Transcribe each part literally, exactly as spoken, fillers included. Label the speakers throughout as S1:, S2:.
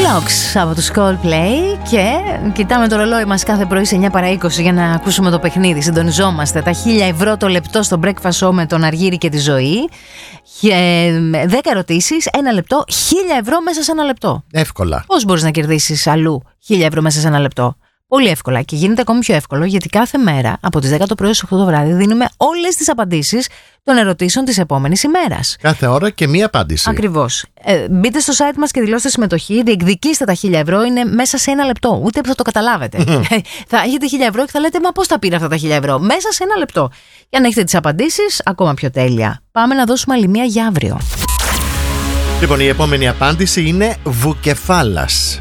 S1: Clocks από τους Coldplay. Και κοιτάμε το ρολόι μας κάθε πρωί σε εννιά παρά είκοσι για να ακούσουμε το παιχνίδι. Συντονιζόμαστε. Τα χίλια ευρώ το λεπτό στο Breakfast Show με τον Αργύρη και τη Ζωή. δέκα ερωτήσεις, ένα λεπτό, χίλια ευρώ μέσα σε ένα λεπτό.
S2: Εύκολα.
S1: Πώς μπορείς να κερδίσεις αλλού χίλια ευρώ μέσα σε ένα λεπτό? Πολύ εύκολα, και γίνεται ακόμη πιο εύκολο γιατί κάθε μέρα από τις δέκα το πρωί στις οκτώ το βράδυ δίνουμε όλες τις απαντήσεις των ερωτήσεων της επόμενης ημέρας.
S2: Κάθε ώρα και μία απάντηση.
S1: Ακριβώς. Ε, μπείτε στο site μας και δηλώστε συμμετοχή, διεκδικήστε τα χίλια ευρώ, είναι μέσα σε ένα λεπτό. Ούτε θα το καταλάβετε. Θα έχετε χίλια ευρώ και θα λέτε, μα πώς τα πήρα αυτά τα χίλια ευρώ? Μέσα σε ένα λεπτό. Για να έχετε τις απαντήσεις, ακόμα πιο τέλεια. Πάμε να δώσουμε άλλη μία για αύριο.
S2: Λοιπόν, η επόμενη απάντηση είναι βουκεφάλας.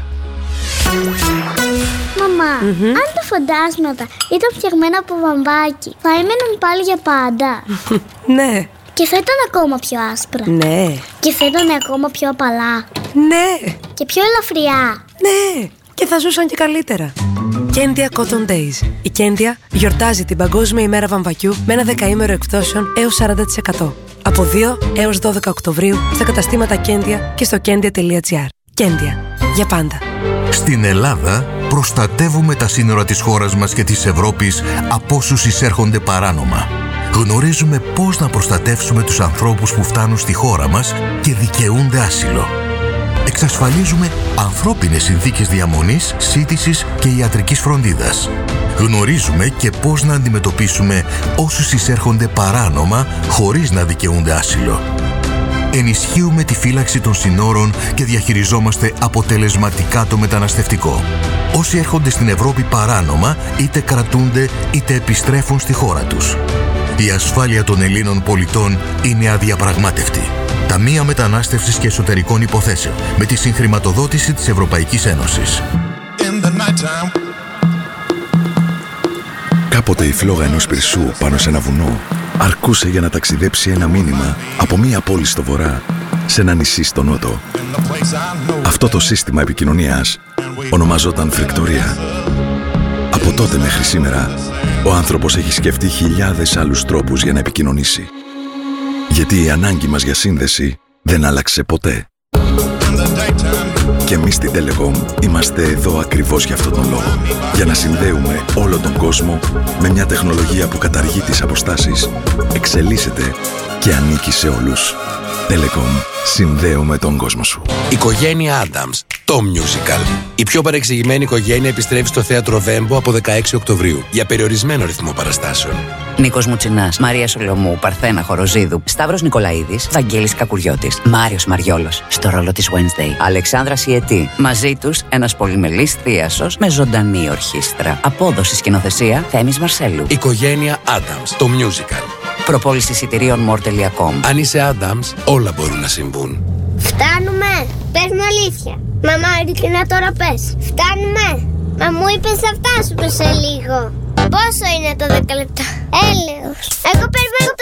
S3: Μαμά, mm-hmm. αν τα φαντάσματα ήταν φτιαγμένα από βαμβάκι, θα έμεναν πάλι για πάντα?
S4: Ναι.
S3: Και θα ήταν ακόμα πιο άσπρα?
S4: Ναι.
S3: Και θα ήταν ακόμα πιο απαλά?
S4: Ναι.
S3: Και πιο ελαφριά?
S4: Ναι. Και θα ζούσαν και καλύτερα. Κέντια Cotton Days. Η Κέντια γιορτάζει την Παγκόσμια ημέρα βαμβακιού με ένα δεκαήμερο εκπτώσεων έως σαράντα τοις εκατό. Από δύο έως δώδεκα Οκτωβρίου στα καταστήματα Κέντια και στο κέντια τελεία τζι άρ. Κέντια. Για πάντα.
S5: Στην Ελλάδα προστατεύουμε τα σύνορα της χώρας μας και της Ευρώπης από όσους εισέρχονται παράνομα. Γνωρίζουμε πώς να προστατεύσουμε τους ανθρώπους που φτάνουν στη χώρα μας και δικαιούνται άσυλο. Εξασφαλίζουμε ανθρώπινες συνθήκες διαμονής, σύντησης και ιατρικής φροντίδας. Γνωρίζουμε και πώς να αντιμετωπίσουμε όσους εισέρχονται παράνομα χωρίς να δικαιούνται άσυλο. Ενισχύουμε τη φύλαξη των συνόρων και διαχειριζόμαστε αποτελεσματικά το μεταναστευτικό. Όσοι έρχονται στην Ευρώπη παράνομα, είτε κρατούνται είτε επιστρέφουν στη χώρα τους. Η ασφάλεια των Ελλήνων πολιτών είναι αδιαπραγμάτευτη. Ταμεία Μετανάστευσης και Εσωτερικών Υποθέσεων, με τη συγχρηματοδότηση της Ευρωπαϊκής Ένωσης.
S6: Κάποτε η φλόγα ενός πυρσού πάνω σε ένα βουνό αρκούσε για να ταξιδέψει ένα μήνυμα από μία πόλη στο βορρά σε ένα νησί στο νότο. Αυτό το σύστημα επικοινωνίας ονομαζόταν φρικτορία. Από τότε μέχρι σήμερα, ο άνθρωπος έχει σκεφτεί χιλιάδες άλλους τρόπους για να επικοινωνήσει. Γιατί η ανάγκη μας για σύνδεση δεν άλλαξε ποτέ. Και εμείς στην Telecom είμαστε εδώ ακριβώς για αυτόν τον λόγο. Για να συνδέουμε όλο τον κόσμο με μια τεχνολογία που καταργεί τις αποστάσεις, εξελίσσεται και ανήκει σε όλους. Telecom. Συνδέουμε τον κόσμο σου.
S7: Οικογένεια Adams. Το musical. Η πιο παρεξηγημένη οικογένεια επιστρέφει στο θέατρο Βέμπο από δεκαέξι Οκτωβρίου για περιορισμένο ρυθμό παραστάσεων.
S8: Νίκος Μουτσινάς, Μαρία Σολομού, Παρθένα Χοροζίδου, Σταύρος Νικολαίδης, Βαγγέλης Κακουριώτης, Μάριος Μαριόλος στο ρόλο της Wednesday, Αλεξάνδρα Σιετή. Μαζί τους ένας πολυμελής θίασος με ζωντανή ορχήστρα. Απόδοση σκηνοθεσία Θέμης Μαρσέλου.
S7: Οικογένεια Adams. Το musical.
S8: Προπόληση εισιτηρίων μορ τελεία κομ.
S7: Αν είσαι Adams, όλα μπορούν να συμβούν.
S3: Φτάνουμε! Πες μου αλήθεια. Μαμά, ειλικρινά τώρα πες. Φτάνουμε! Μα μου είπες θα φτάσουμε σε λίγο. Πόσο είναι το δέκα λεπτά? Έλεος. Εγώ περιμένω.